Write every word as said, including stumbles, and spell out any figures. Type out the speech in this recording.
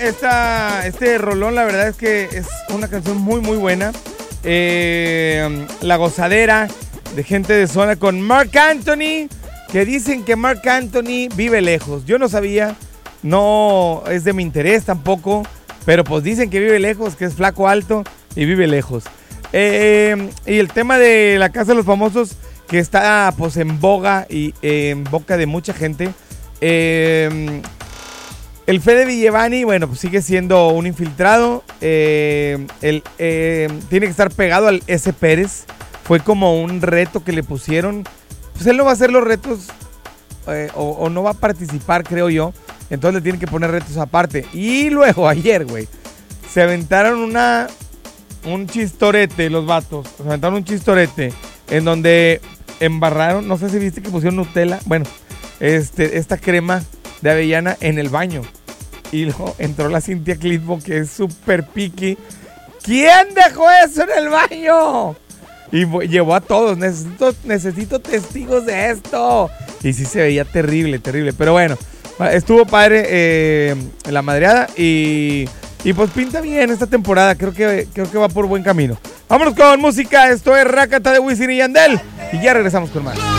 esta, este rolón, la verdad es que es una canción muy, muy buena. Eh, La Gozadera, de Gente de Zona, con Marc Anthony, que dicen que Marc Anthony vive lejos. Yo no sabía, no es de mi interés tampoco, pero pues dicen que vive lejos, que es flaco alto y vive lejos. Eh, y el tema de La Casa de los Famosos, que está pues en boga y eh, en boca de mucha gente. Eh, el Fede Villevani, bueno, pues sigue siendo un infiltrado. Eh, el, eh, tiene que estar pegado al S. Pérez. Fue como un reto que le pusieron. Pues él no va a hacer los retos eh, o, o no va a participar, creo yo. Entonces le tienen que poner retos aparte. Y luego ayer, güey, se aventaron una un chistorete los vatos. Se aventaron un chistorete en donde embarraron, no sé si viste que pusieron Nutella. Bueno, este, esta crema de avellana en el baño. Y luego entró la Cintia Clitbo, que es súper piqui. ¿Quién dejó eso en el baño? Y llevó a todos. Necesito, necesito testigos de esto. Y sí se veía terrible, terrible. Pero bueno, estuvo padre eh, la madreada. Y, y pues pinta bien esta temporada. Creo que, creo que va por buen camino. Vámonos con música. Esto es Rakata de Wisin y Yandel. Y ya regresamos con más.